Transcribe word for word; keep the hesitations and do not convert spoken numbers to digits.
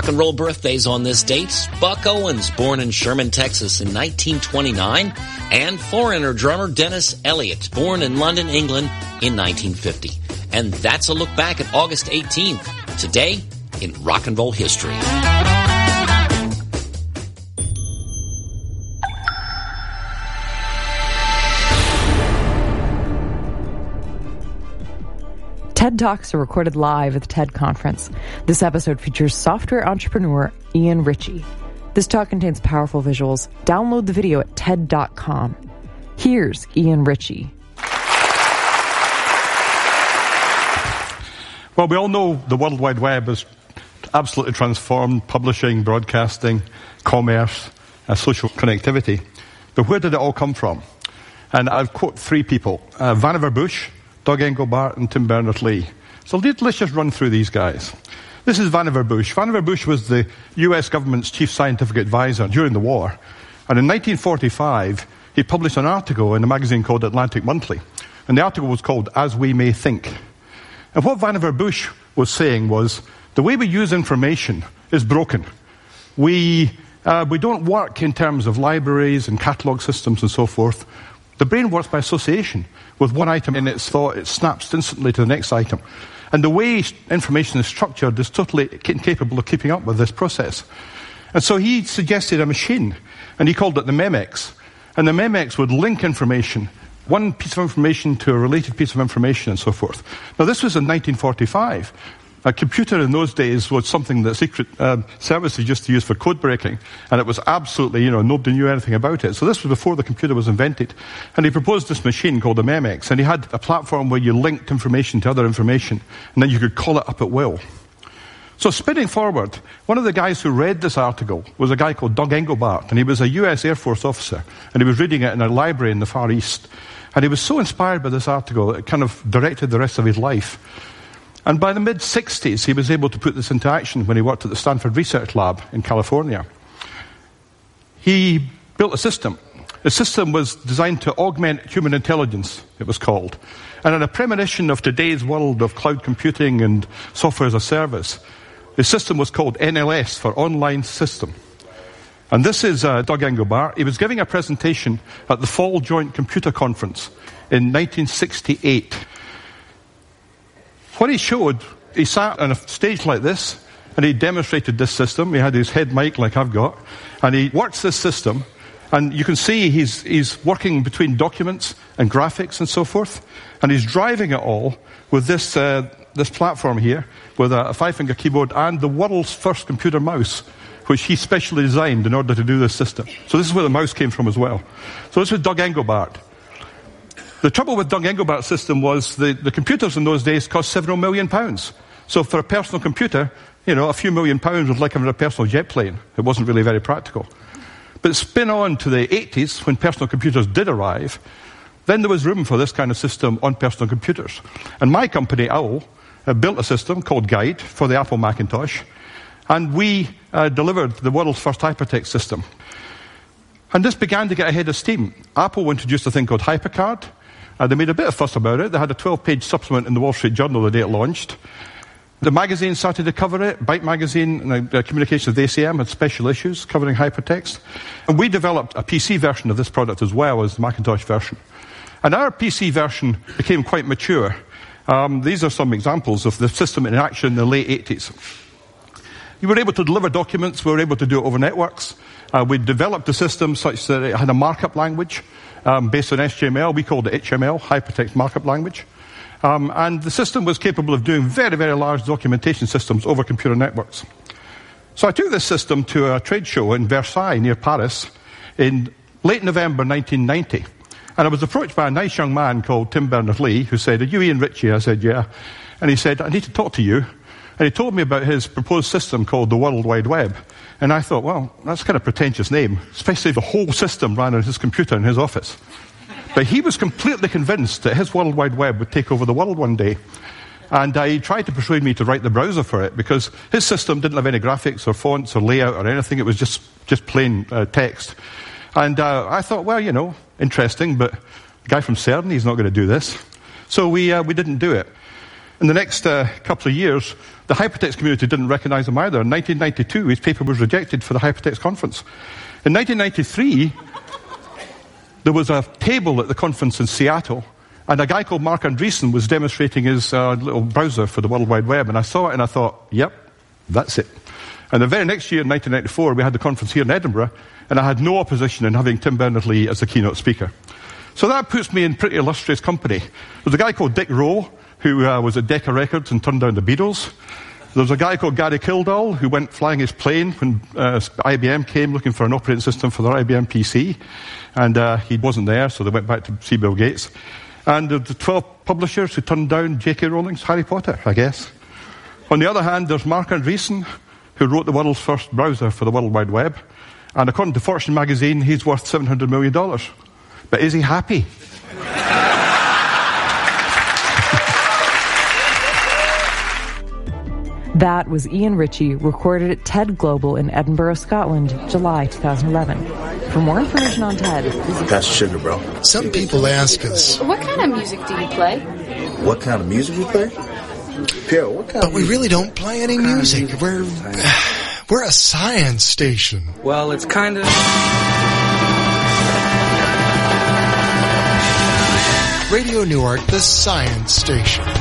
and roll birthdays on this date. Buck Owens, born in Sherman, Texas in nineteen twenty-nine, and foreigner drummer Dennis Elliott, born in London, England in nineteen fifty. And that's a look back at August eighteenth, today in rock and roll history. TED Talks are recorded live at the TED Conference. This episode features software entrepreneur Ian Ritchie. This talk contains powerful visuals. Download the video at T E D dot com. Here's Ian Ritchie. Well, we all know the World Wide Web has absolutely transformed publishing, broadcasting, commerce, uh, social connectivity. But where did it all come from? And I'll quote three people, uh, Vannevar Bush, Doug Engelbart, and Tim Berners-Lee. So let's just run through these guys. This is Vannevar Bush. Vannevar Bush was the U S government's chief scientific advisor during the war. And in nineteen forty-five, he published an article in a magazine called Atlantic Monthly. And the article was called As We May Think. And what Vannevar Bush was saying was, the way we use information is broken. We, uh, we don't work in terms of libraries and catalogue systems and so forth. The brain works by association. With one item in its thought, it snaps instantly to the next item. And the way information is structured is totally incapable of keeping up with this process. And so he suggested a machine, and he called it the Memex. And the Memex would link information, one piece of information to a related piece of information and so forth. Now, this was in nineteen forty-five. A computer in those days was something that secret um, services used to use for code breaking, and it was absolutely, you know, nobody knew anything about it. So this was before the computer was invented. And he proposed this machine called the Memex, and he had a platform where you linked information to other information, and then you could call it up at will. So spinning forward, one of the guys who read this article was a guy called Doug Engelbart, and he was a U S Air Force officer, and he was reading it in a library in the Far East. And he was so inspired by this article that it kind of directed the rest of his life. And by the mid-sixties, he was able to put this into action when he worked at the Stanford Research Lab in California. He built a system. The system was designed to augment human intelligence, it was called. And in a premonition of today's world of cloud computing and software as a service, the system was called N L S, for Online System. And this is uh, Doug Engelbart. He was giving a presentation at the Fall Joint Computer Conference in nineteen sixty-eight. What he showed, he sat on a stage like this, and he demonstrated this system. He had his head mic like I've got, and he works this system, and you can see he's, he's working between documents and graphics and so forth, and he's driving it all with this, uh, this platform here, with a, a five-finger keyboard and the world's first computer mouse, which he specially designed in order to do this system. So this is where the mouse came from as well. So this was Doug Engelbart. The trouble with Doug Engelbart's system was the, the computers in those days cost several million pounds. So for a personal computer, you know, a few million pounds was like having a personal jet plane. It wasn't really very practical. But spin on to the eighties, when personal computers did arrive, then there was room for this kind of system on personal computers. And my company, Owl, uh, built a system called Guide for the Apple Macintosh, and we uh, delivered the world's first hypertext system. And this began to get ahead of steam. Apple introduced a thing called HyperCard. Uh, they made a bit of fuss about it. They had a twelve-page supplement in the Wall Street Journal the day it launched. The magazine started to cover it. Byte magazine and uh, Communications with A C M had special issues covering hypertext. And we developed a P C version of this product as well as the Macintosh version. And our P C version became quite mature. Um, these are some examples of the system in action in the late eighties. You were able to deliver documents. We were able to do it over networks. Uh, we developed a system such that it had a markup language um, based on H T M L. We called it H M L, Hypertext Markup Language. Um, and the system was capable of doing very, very large documentation systems over computer networks. So I took this system to a trade show in Versailles near Paris in late November nineteen ninety. And I was approached by a nice young man called Tim Berners-Lee, who said, "Are you Ian Ritchie?" I said, "Yeah." And he said, "I need to talk to you." And he told me about his proposed system called the World Wide Web. And I thought, well, that's kind of a pretentious name, especially if the whole system ran on his computer in his office. But he was completely convinced that his World Wide Web would take over the world one day. And uh, he tried to persuade me to write the browser for it, because his system didn't have any graphics or fonts or layout or anything. It was just, just plain uh, text. And uh, I thought, well, you know, interesting, but the guy from CERN, he's not going to do this. So we, uh, we didn't do it. In the next uh, couple of years, the hypertext community didn't recognize him either. In nineteen ninety-two, his paper was rejected for the Hypertext Conference. In nineteen ninety-three, there was a table at the conference in Seattle, and a guy called Mark Andreessen was demonstrating his uh, little browser for the World Wide Web, and I saw it and I thought, yep, that's it. And the very next year, in nineteen ninety-four, we had the conference here in Edinburgh, and I had no opposition in having Tim Berners-Lee as the keynote speaker. So that puts me in pretty illustrious company. There's a guy called Dick Rowe, who uh, was at Decca Records and turned down the Beatles. There's a guy called Gary Kildall, who went flying his plane when uh, I B M came looking for an operating system for their I B M P C. And uh, he wasn't there, so they went back to see Bill Gates. And there's the twelve publishers who turned down J K Rowling's Harry Potter, I guess. On the other hand, there's Mark Andreessen, who wrote the world's first browser for the World Wide Web. And according to Fortune magazine, he's worth seven hundred million dollars. But is he happy? That was Ian Ritchie, recorded at TED Global in Edinburgh, Scotland, July twenty eleven. For more information on TED, visit... Pass the sugar, bro. Some people ask us, what kind of music do you play? What kind of music we play? Pierre, what kind but of we music? really don't play any music. music. We're, we're a science station. Well, it's kind of... Radio Newark, the science station.